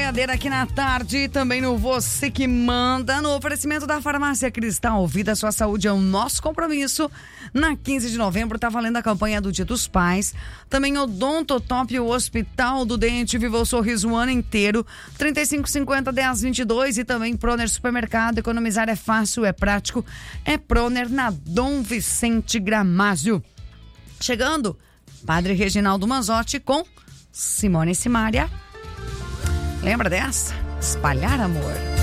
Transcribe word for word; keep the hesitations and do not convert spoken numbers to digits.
Boiadeira aqui na tarde, também no Você Que Manda, no oferecimento da Farmácia Cristal. Vida, sua saúde é o nosso compromisso. Na quinze de novembro tá valendo a campanha do Dia dos Pais. Também Odontotop, o Hospital do Dente, viva o sorriso o ano inteiro. trinta e cinco cinquenta, dez vinte e dois. E também Proner Supermercado, economizar é fácil, é prático. É Proner na Dom Vicente Gramázio. Chegando, Padre Reginaldo Manzotti com Simone e Simária. Lembra dessa? Espalhar amor.